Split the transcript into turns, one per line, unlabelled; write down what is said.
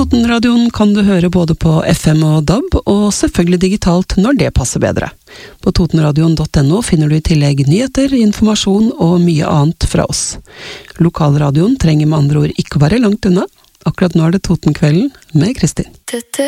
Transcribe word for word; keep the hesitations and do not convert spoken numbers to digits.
Totenradioen kan du høre både på F M og D A B, og selvfølgelig digitalt når det passer bedre. På totenradioen punktum no finner du i tillegg nyheter, informasjon og mye annet fra oss. Lokalradioen trenger med andre ord ikke å være langt unna. Akkurat nå er det Totenkvelden med Kristin.